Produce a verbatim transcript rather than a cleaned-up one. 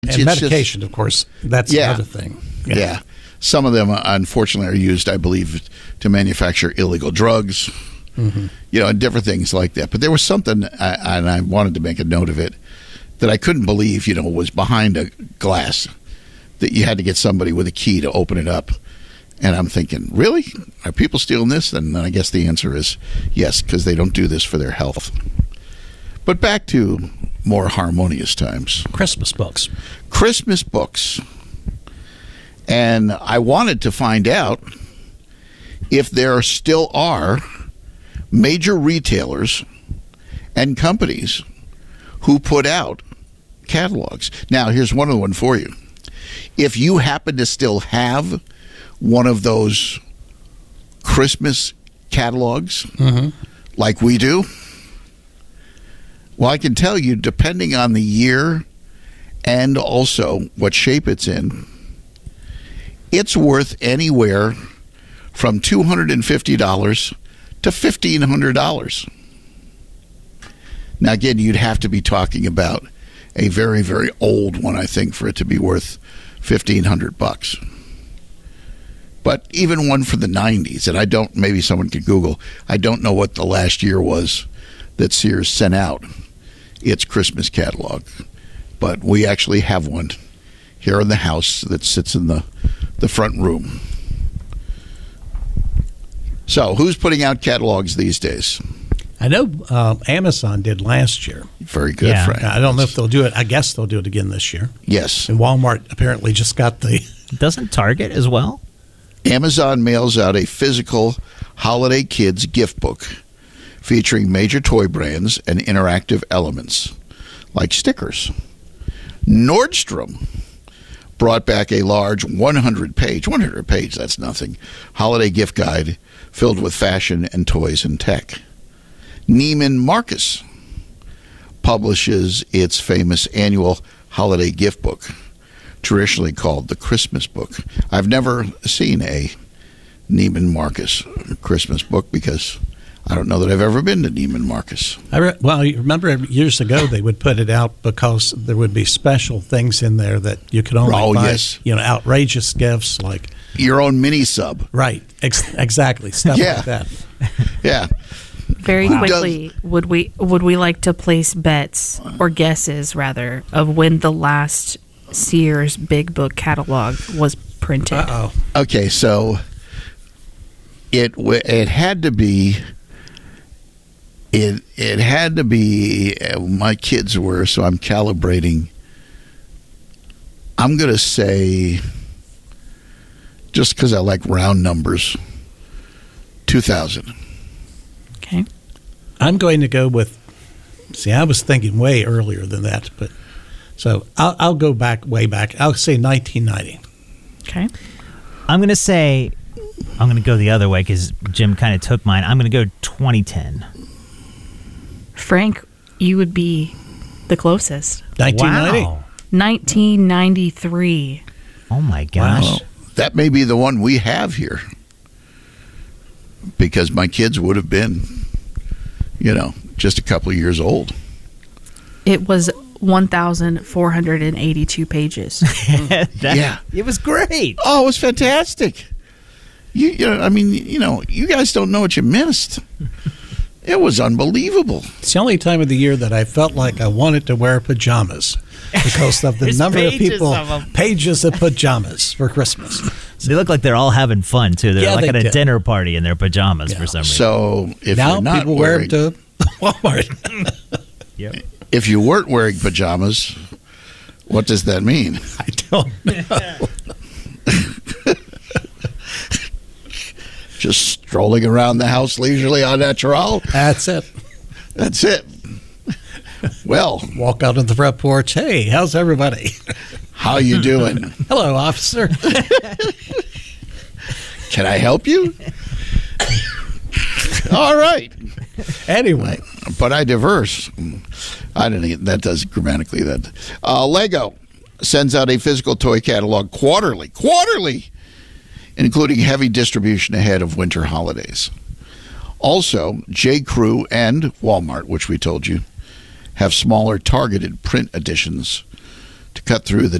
And it's medication, just, of course, that's yeah, another thing. Yeah. yeah. Some of them, unfortunately, are used, I believe, to manufacture illegal drugs, mm-hmm. you know, and different things like that. But there was something, I, and I wanted to make a note of it, that I couldn't believe, you know, was behind a glass, that you had to get somebody with a key to open it up. And I'm thinking, really? Are people stealing this? And then I guess the answer is yes, because they don't do this for their health. But back to more harmonious times. Christmas books. Christmas books. And I wanted to find out if there still are major retailers and companies who put out catalogs. Now, here's one of the one for you. If you happen to still have one of those Christmas catalogs, mm-hmm. like we do, well, I can tell you, depending on the year and also what shape it's in, it's worth anywhere from two hundred fifty dollars to fifteen hundred dollars. Now, again, you'd have to be talking about a very, very old one, I think, for it to be worth fifteen hundred bucks. But even one for the nineties, and I don't, maybe someone could Google, I don't know what the last year was that Sears sent out its Christmas catalog. But we actually have one here in the house that sits in the, the front room. So, who's putting out catalogs these days? I know uh, Amazon did last year. Very good, yeah. Frank. I don't know if they'll do it. I guess they'll do it again this year. Yes. And Walmart apparently just got the... Doesn't Target as well? Amazon mails out a physical Holiday Kids gift book featuring major toy brands and interactive elements like stickers. Nordstrom brought back a large one hundred page, one hundred page, that's nothing, holiday gift guide filled with fashion and toys and tech. Neiman Marcus publishes its famous annual holiday gift book, traditionally called the Christmas book. I've never seen a Neiman Marcus Christmas book because I don't know that I've ever been to Neiman Marcus. I re- well, you remember years ago they would put it out because there would be special things in there that you could only oh, buy, yes. you know, outrageous gifts like... Your own mini sub. Right, Ex- exactly, stuff yeah. like that. Yeah. Very wow. quickly, would we would we like to place bets or guesses, rather, of when the last Sears Big Book catalog was printed? Uh-oh. Okay, so it it had to be it it had to be my kids were, so I'm calibrating. I'm going to say, just because I like round numbers, two thousand. Okay. I'm going to go with, see, I was thinking way earlier than that, but so I'll, I'll go back way back. I'll say nineteen ninety. Okay. I'm going to say, I'm going to go the other way because Jim kind of took mine. I'm going to go twenty ten. Frank, you would be the closest. nineteen ninety. Wow. nineteen ninety-three. Oh, my gosh. Wow. That may be the one we have here because my kids would have been, you know, just a couple of years old. It was one thousand four hundred eighty-two pages. that, yeah. It was great. Oh, it was fantastic. You, you know, I mean, you know, you guys don't know what you missed. It was unbelievable. It's the only time of the year that I felt like I wanted to wear pajamas because of the number of people, of pages of pajamas for Christmas. So they look like they're all having fun, too. They're Yeah, like they at a did. dinner party in their pajamas Yeah. for some reason. So if now you're not people wearing, wear them to Walmart. Yep. if you weren't wearing pajamas, what does that mean? I don't know. Just strolling around the house leisurely on natural? That's it. That's it. Well, Walk out on the front porch. Hey, how's everybody? how you doing? Hello, officer. Can I help you? All right. Anyway, But I diverse. I didn't get that does grammatically that. Uh, Lego sends out a physical toy catalog quarterly, quarterly, including heavy distribution ahead of winter holidays. Also, J. Crew and Walmart, which we told you, have smaller targeted print editions to cut through the